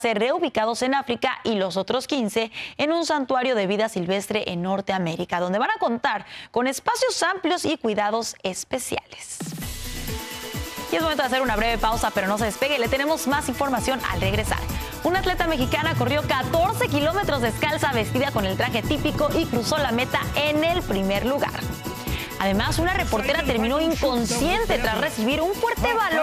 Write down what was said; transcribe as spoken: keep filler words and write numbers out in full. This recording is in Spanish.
ser reubicados en África y los otros quince en un santuario de vida silvestre en Norteamérica, donde van a contar con espacios amplios y cuidados especiales. Y es momento de hacer una breve pausa, pero no se despegue, le tenemos más información al regresar. Una atleta mexicana corrió catorce kilómetros descalza, vestida con el traje típico, y cruzó la meta en el primer lugar. Además, una reportera terminó inconsciente tras recibir un fuerte balón